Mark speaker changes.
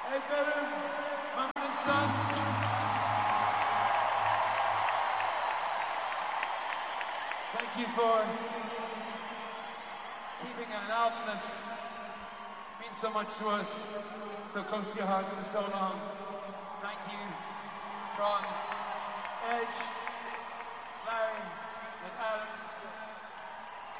Speaker 1: Hey, Better, Mum and Sons. Thank you for keeping an album that's means so much to us, so close to your hearts for so long. Thank you from Edge, Larry, and Adam.